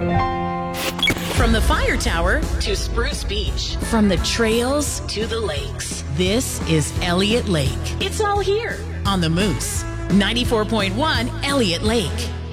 From the fire tower to Spruce Beach, from the trails to the lakes, this is Elliott Lake. It's all here on the Moose. 94.1 Elliott Lake.